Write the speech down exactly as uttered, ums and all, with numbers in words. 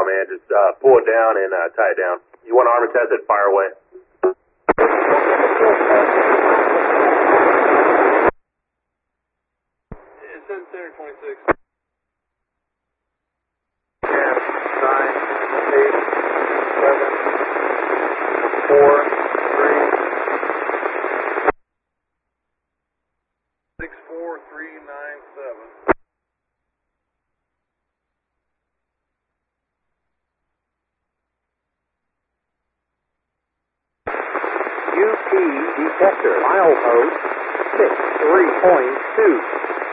man. Just uh, pull it down and uh, tie it down. You want to armor test it? Fire away. It says center twenty-six. ten, nine, eight, seven, four, three, six four three nine seven. U P detector, milepost six three point two.